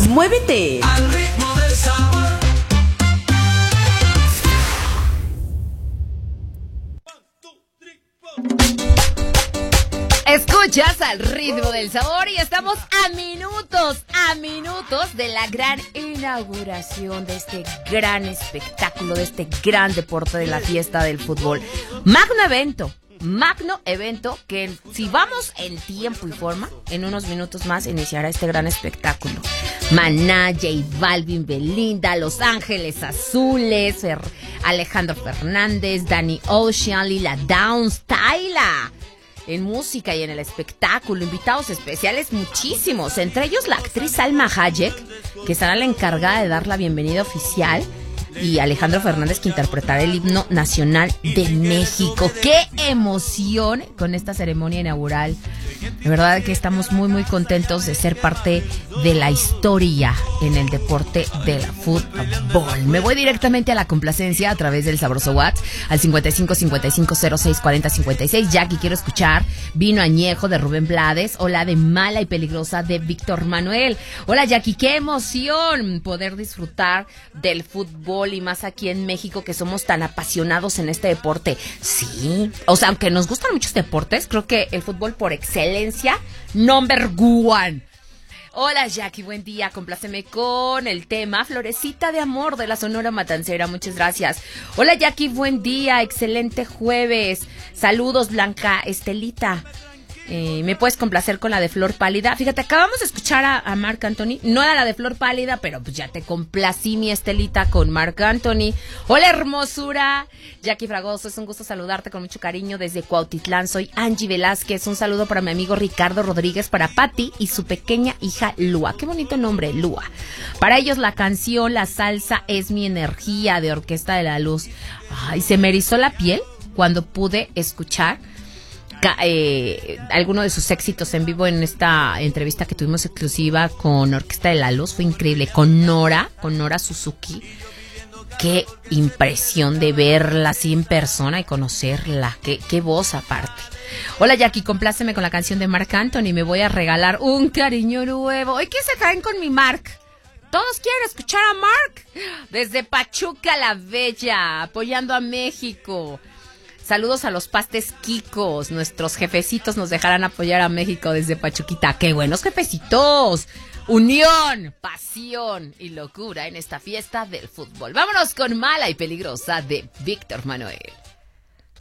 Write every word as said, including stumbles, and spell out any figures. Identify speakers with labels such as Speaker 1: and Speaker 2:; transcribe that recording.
Speaker 1: Muévete
Speaker 2: al ritmo del sabor.
Speaker 3: Escuchas al ritmo del sabor y estamos a minutos, a minutos de la gran inauguración de este gran espectáculo, de este gran deporte de la fiesta del fútbol. Magno evento, magno evento que si vamos en tiempo y forma, en unos minutos más iniciará este gran espectáculo. Maná, J Balvin, Belinda, Los Ángeles Azules, Fer- Alejandro Fernández, Danny Ocean, Lila Downs, Tyla. En música y en el espectáculo, invitados especiales muchísimos, entre ellos la actriz Salma Hayek, que será la encargada de dar la bienvenida oficial, y Alejandro Fernández, que interpretará el himno nacional de México. ¡Qué emoción con esta ceremonia inaugural! De verdad que estamos muy muy contentos de ser parte de la historia en el deporte del fútbol. Me voy directamente a la complacencia a través del sabroso WhatsApp al cincuenta y cinco cincuenta y cinco cero seis cuarenta cincuenta y seis. Jackie, quiero escuchar Vino Añejo de Rubén Blades o la de Mala y Peligrosa de Víctor Manuel. Hola Jackie, qué emoción poder disfrutar del fútbol y más aquí en México, que somos tan apasionados en este deporte. Sí, o sea, aunque nos gustan muchos deportes, creo que el fútbol por excelencia, number one. Hola Jackie, buen día, compláceme con el tema Florecita de Amor de la Sonora Matancera, muchas gracias. Hola Jackie, buen día, excelente jueves. Saludos Blanca Estelita. Eh, ¿Me puedes complacer con la de Flor Pálida? Fíjate, acabamos de escuchar a, a Marc Anthony. No era la de Flor Pálida, pero pues ya te complací, mi Estelita, con Marc Anthony. Hola, hermosura. Jackie Fragoso, es un gusto saludarte con mucho cariño desde Cuautitlán. Soy Angie Velázquez. Un saludo para mi amigo Ricardo Rodríguez, para Patti y su pequeña hija Lua. Qué bonito nombre, Lua. Para ellos la canción La Salsa es mi energía, de Orquesta de la Luz. Ay, se me erizó la piel cuando pude escuchar Eh, alguno de sus éxitos en vivo en esta entrevista que tuvimos exclusiva con Orquesta de la Luz. Fue increíble, con Nora, con Nora Suzuki. Qué impresión de verla así en persona y conocerla, qué, qué voz aparte. Hola Jackie, compláceme con la canción de Marc Anthony, me voy a regalar un cariño nuevo. Hoy que se caen con mi Marc. Todos quieren escuchar a Marc desde Pachuca la Bella, apoyando a México. Saludos a los pastes Kikos, nuestros jefecitos nos dejarán apoyar a México desde Pachuquita. ¡Qué buenos jefecitos! Unión, pasión y locura en esta fiesta del fútbol. Vámonos con Mala y Peligrosa de Víctor Manuel.